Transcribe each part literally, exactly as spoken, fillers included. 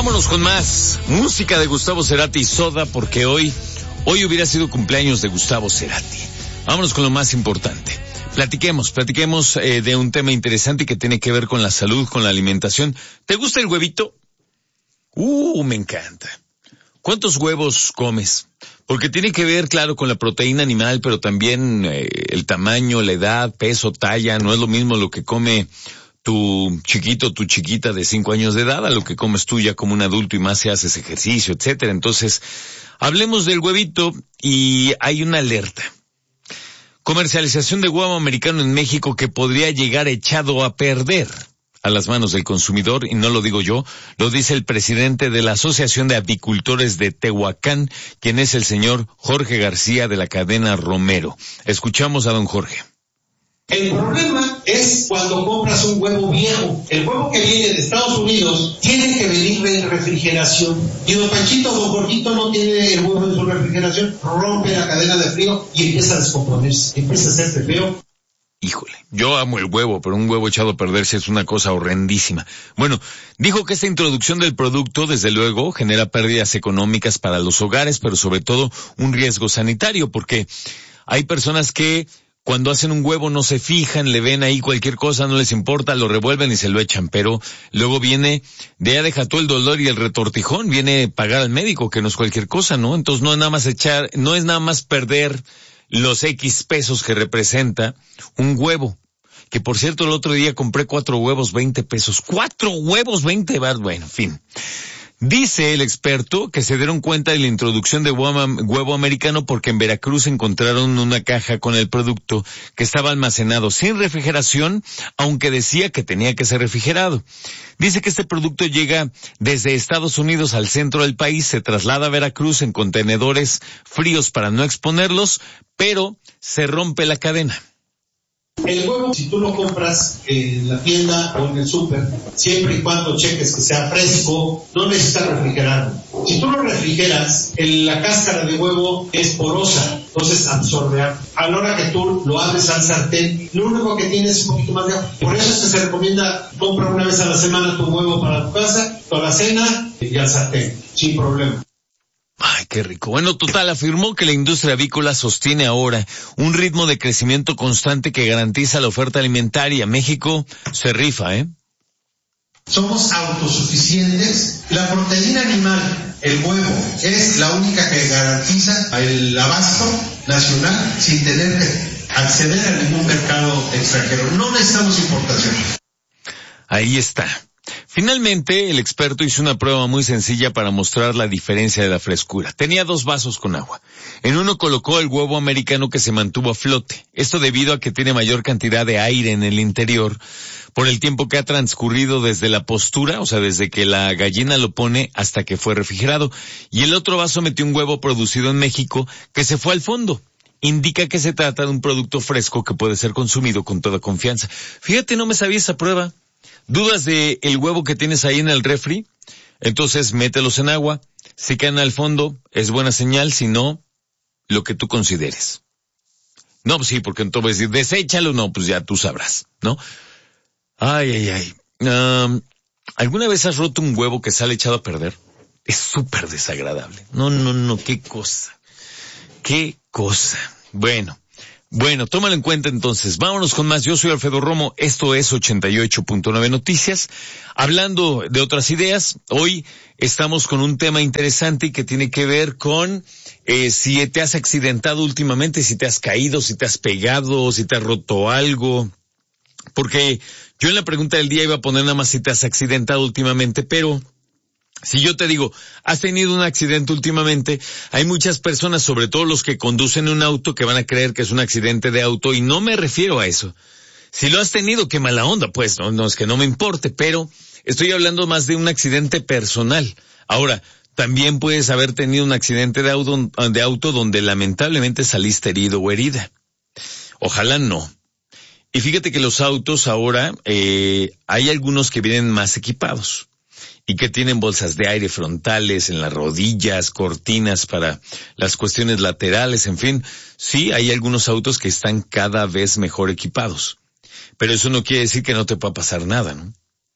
Vámonos con más música de Gustavo Cerati y Soda, porque hoy, hoy hubiera sido cumpleaños de Gustavo Cerati. Vámonos con lo más importante. Platiquemos, platiquemos eh, de un tema interesante que tiene que ver con la salud, con la alimentación. ¿Te gusta el huevito? Uh, me encanta. ¿Cuántos huevos comes? Porque tiene que ver, claro, con la proteína animal, pero también eh, el tamaño, la edad, peso, talla. No es lo mismo lo que come tu chiquito, tu chiquita de cinco años de edad a lo que comes tú ya como un adulto y más si haces ejercicio, etcétera. Entonces, hablemos del huevito y hay una alerta. Comercialización de huevo americano en México que podría llegar echado a perder a las manos del consumidor, y no lo digo yo, lo dice el presidente de la Asociación de Apicultores de Tehuacán, quien es el señor Jorge García de la cadena Romero. Escuchamos a don Jorge. El problema es cuando compras un huevo viejo. El huevo que viene de Estados Unidos tiene que venir en refrigeración. Y don Panchito, don Jorgito no tiene el huevo en su refrigeración, rompe la cadena de frío y empieza a descomponerse, empieza a hacerse feo. Híjole, yo amo el huevo, pero un huevo echado a perderse es una cosa horrendísima. Bueno, dijo que esta introducción del producto, desde luego, genera pérdidas económicas para los hogares, pero sobre todo un riesgo sanitario, porque hay personas que cuando hacen un huevo no se fijan, le ven ahí cualquier cosa, no les importa, lo revuelven y se lo echan, pero luego viene, de ya deja todo el dolor y el retortijón, viene pagar al médico, que no es cualquier cosa, ¿no? Entonces no es nada más echar, no es nada más perder los X pesos que representa un huevo. Que por cierto, el otro día compré cuatro huevos, veinte pesos. ¡Cuatro huevos, veinte bar! Bueno, en fin. Dice el experto que se dieron cuenta de la introducción de huevo americano porque en Veracruz encontraron una caja con el producto que estaba almacenado sin refrigeración, aunque decía que tenía que ser refrigerado. Dice que este producto llega desde Estados Unidos al centro del país, se traslada a Veracruz en contenedores fríos para no exponerlos, pero se rompe la cadena. El huevo, si tú lo compras en la tienda o en el súper, siempre y cuando cheques que sea fresco, no necesitas refrigerarlo. Si tú lo refrigeras, el, la cáscara de huevo es porosa, entonces absorbe agua. A la hora que tú lo abres al sartén, lo único que tiene es un poquito más de agua. Por eso es que se recomienda, compra una vez a la semana tu huevo para tu casa, toda la cena y al sartén, sin problema. Ay, qué rico. Bueno, total, afirmó que la industria avícola sostiene ahora un ritmo de crecimiento constante que garantiza la oferta alimentaria. México se rifa, ¿eh? Somos autosuficientes. La proteína animal, el huevo, es la única que garantiza el abasto nacional sin tener que acceder a ningún mercado extranjero. No necesitamos importación. Ahí está. Finalmente, el experto hizo una prueba muy sencilla para mostrar la diferencia de la frescura. Tenía dos vasos con agua. En uno colocó el huevo americano que se mantuvo a flote. Esto debido a que tiene mayor cantidad de aire en el interior por el tiempo que ha transcurrido desde la postura, o sea, desde que la gallina lo pone hasta que fue refrigerado. Y el otro vaso metió un huevo producido en México que se fue al fondo. Indica que se trata de un producto fresco que puede ser consumido con toda confianza. Fíjate, no me sabía esa prueba. ¿Dudas de el huevo que tienes ahí en el refri? Entonces mételos en agua. Si caen al fondo, es buena señal. Si no, lo que tú consideres. No, pues sí, porque entonces decir, deséchalo. No, pues ya tú sabrás, ¿no? Ay, ay, ay. Um, ¿Alguna vez has roto un huevo que sale echado a perder? Es súper desagradable. No, no, no, qué cosa. Qué cosa. Bueno. Bueno, tómalo en cuenta entonces. Vámonos con más. Yo soy Alfredo Romo. Esto es ochenta y ocho punto nueve Noticias. Hablando de otras ideas, hoy estamos con un tema interesante que tiene que ver con eh, si te has accidentado últimamente, si te has caído, si te has pegado, si te has roto algo. Porque yo en la pregunta del día iba a poner nada más si te has accidentado últimamente, pero si yo te digo, has tenido un accidente últimamente, hay muchas personas, sobre todo los que conducen un auto, que van a creer que es un accidente de auto, y no me refiero a eso. Si lo has tenido, qué mala onda, pues, no, no es que no me importe, pero estoy hablando más de un accidente personal. Ahora, también puedes haber tenido un accidente de auto, de auto donde lamentablemente saliste herido o herida. Ojalá no. Y fíjate que los autos ahora, eh, hay algunos que vienen más equipados y que tienen bolsas de aire frontales en las rodillas, cortinas para las cuestiones laterales, en fin. Sí, hay algunos autos que están cada vez mejor equipados. Pero eso no quiere decir que no te pueda pasar nada, ¿no?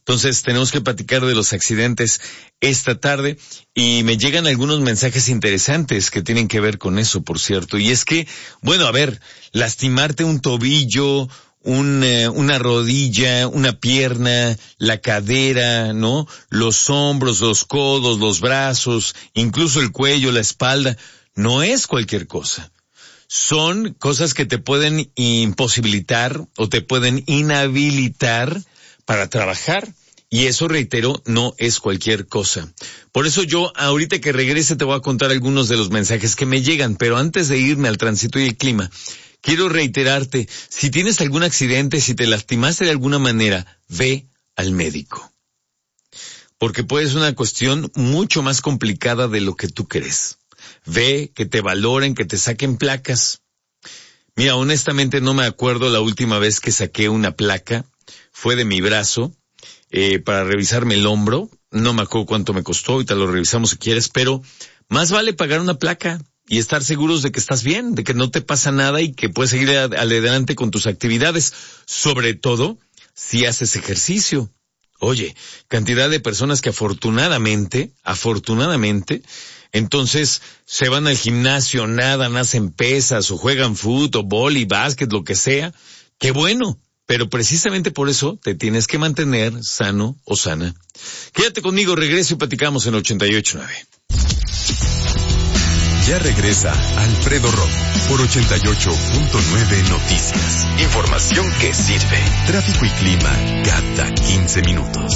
Entonces tenemos que platicar de los accidentes esta tarde y me llegan algunos mensajes interesantes que tienen que ver con eso, por cierto. Y es que, bueno, a ver, lastimarte un tobillo, un, eh, una rodilla, una pierna, la cadera, ¿no? Los hombros, los codos, los brazos, incluso el cuello, la espalda, no es cualquier cosa. Son cosas que te pueden imposibilitar o te pueden inhabilitar para trabajar. Y eso, reitero, no es cualquier cosa. Por eso yo, ahorita que regrese, te voy a contar algunos de los mensajes que me llegan. Pero antes de irme al tránsito y el clima, quiero reiterarte, si tienes algún accidente, si te lastimaste de alguna manera, ve al médico. Porque puede ser una cuestión mucho más complicada de lo que tú crees. Ve, que te valoren, que te saquen placas. Mira, honestamente no me acuerdo la última vez que saqué una placa. Fue de mi brazo. Eh, para revisarme el hombro, no me acuerdo cuánto me costó, ahorita lo revisamos si quieres, pero más vale pagar una placa y estar seguros de que estás bien, de que no te pasa nada y que puedes seguir adelante con tus actividades, sobre todo si haces ejercicio. Oye, cantidad de personas que afortunadamente, afortunadamente, entonces se van al gimnasio, nadan, hacen pesas o juegan fútbol, vóley, básquet, lo que sea, qué bueno. Pero precisamente por eso te tienes que mantener sano o sana. Quédate conmigo, regreso y platicamos en ochenta y ocho punto nueve. Ya regresa Alfredo Romo por ochenta y ocho punto nueve Noticias. Información que sirve. Tráfico y clima cada quince minutos.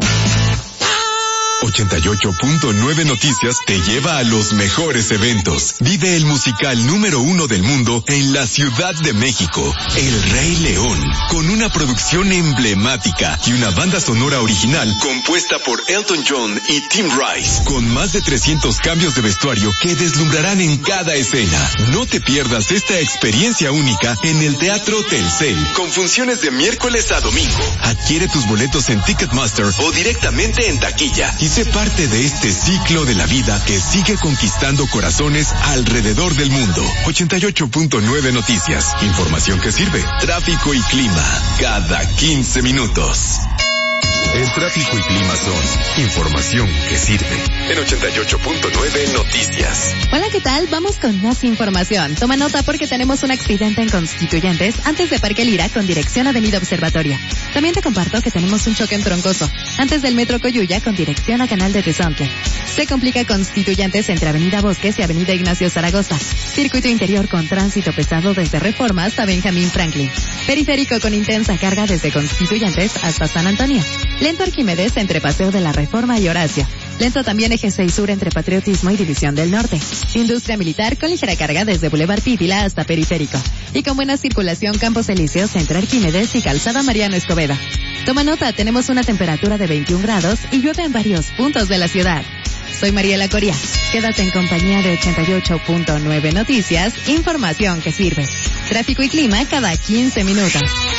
ochenta y ocho punto nueve Noticias te lleva a los mejores eventos. Vive el musical número uno del mundo en la Ciudad de México, El Rey León, con una producción emblemática y una banda sonora original compuesta por Elton John y Tim Rice, con más de trescientos cambios de vestuario que deslumbrarán en cada escena. No te pierdas esta experiencia única en el Teatro Telcel, con funciones de miércoles a domingo. Adquiere tus boletos en Ticketmaster o directamente en taquilla y sé parte de este ciclo de la vida que sigue conquistando corazones alrededor del mundo. ochenta y ocho punto nueve Noticias. Información que sirve. Tráfico y clima cada quince minutos. El tráfico y clima son información que sirve. En ochenta y ocho punto nueve Noticias. Hola, ¿qué tal? Vamos con más información. Toma nota porque tenemos un accidente en Constituyentes antes de Parque Lira con dirección Avenida Observatoria. También te comparto que tenemos un choque en Troncoso antes del Metro Coyuya con dirección a Canal de Tezontle. Se complica Constituyentes entre Avenida Bosques y Avenida Ignacio Zaragoza. Circuito interior con tránsito pesado desde Reforma hasta Benjamín Franklin. Periférico con intensa carga desde Constituyentes hasta San Antonio. Lento Arquímedes entre Paseo de la Reforma y Horacio. Lento también Eje seis Sur entre Patriotismo y División del Norte. Industria Militar con ligera carga desde Boulevard Pípila hasta Periférico. Y con buena circulación Campos Elíseos entre Arquímedes y Calzada Mariano Escobedo. Toma nota, tenemos una temperatura de veintiún grados y llueve en varios puntos de la ciudad. Soy Mariela Coria. Quédate en compañía de ochenta y ocho punto nueve Noticias, información que sirve. Tráfico y clima cada quince minutos.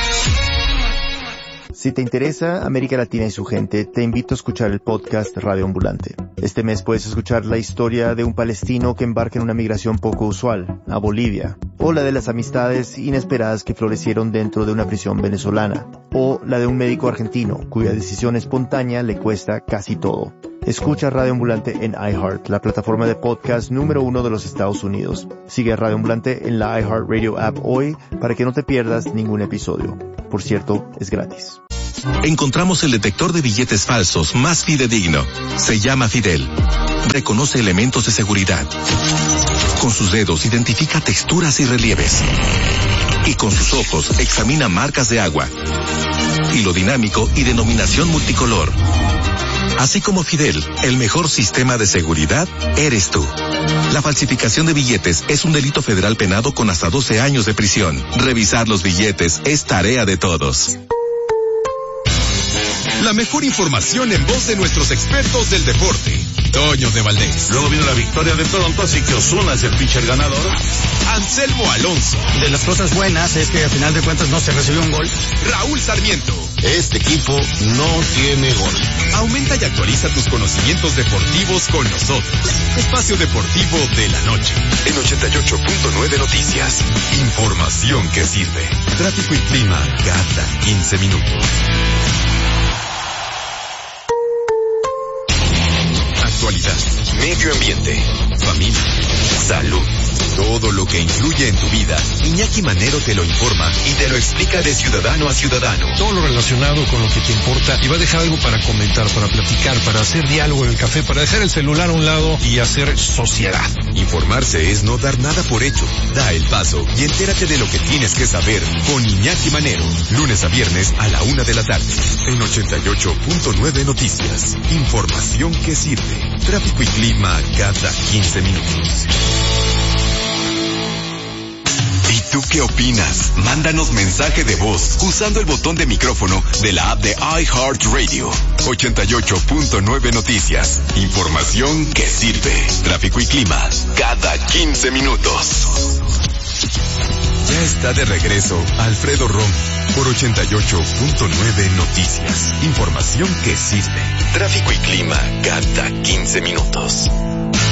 Si te interesa América Latina y su gente, te invito a escuchar el podcast Radio Ambulante. Este mes puedes escuchar la historia de un palestino que embarca en una migración poco usual, a Bolivia, o la de las amistades inesperadas que florecieron dentro de una prisión venezolana, o la de un médico argentino cuya decisión espontánea le cuesta casi todo. Escucha Radio Ambulante en iHeart, la plataforma de podcast número uno de los Estados Unidos. Sigue a Radio Ambulante en la iHeartRadio app hoy para que no te pierdas ningún episodio. Por cierto, es gratis. Encontramos el detector de billetes falsos más fidedigno. Se llama Fidel. Reconoce elementos de seguridad. Con sus dedos identifica texturas y relieves. Y con sus ojos examina marcas de agua. Hilo dinámico y denominación multicolor. Así como Fidel, el mejor sistema de seguridad eres tú. La falsificación de billetes es un delito federal penado con hasta doce años de prisión. Revisar los billetes es tarea de todos. La mejor información en voz de nuestros expertos del deporte. Toño de Valdés. Luego vino la victoria de Toronto, así que Ozuna es el pitcher ganador. Anselmo Alonso. De las cosas buenas es que al final de cuentas no se recibió un gol. Raúl Sarmiento. Este equipo no tiene gol. Aumenta y actualiza tus conocimientos deportivos con nosotros. Espacio Deportivo de la Noche. En ochenta y ocho punto nueve Noticias. Información que sirve. Tráfico y clima cada quince minutos. actualidad, medio ambiente, familia, salud. Todo lo que influye en tu vida, Iñaki Manero te lo informa y te lo explica de ciudadano a ciudadano. Todo lo relacionado con lo que te importa y va a dejar algo para comentar, para platicar, para hacer diálogo en el café, para dejar el celular a un lado y hacer sociedad. Informarse es no dar nada por hecho. Da el paso y entérate de lo que tienes que saber con Iñaki Manero. Lunes a viernes a la una de la tarde. En ochenta y ocho punto nueve Noticias. Información que sirve. Tráfico y clima cada quince minutos. ¿Y tú qué opinas? Mándanos mensaje de voz usando el botón de micrófono de la app de iHeartRadio. ochenta y ocho punto nueve Noticias. Información que sirve. Tráfico y clima cada quince minutos. Ya está de regreso Alfredo Rom por ochenta y ocho punto nueve Noticias. Información que sirve. Tráfico y clima cada quince minutos.